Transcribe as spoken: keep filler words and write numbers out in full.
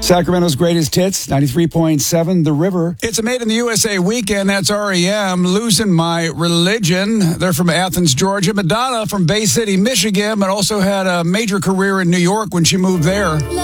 Sacramento's greatest hits, ninety-three point seven, The River. It's a Made in the U S A weekend. That's R E M, Losing My Religion. They're from Athens, Georgia. Madonna from Bay City, Michigan, but also had a major career in New York when she moved there.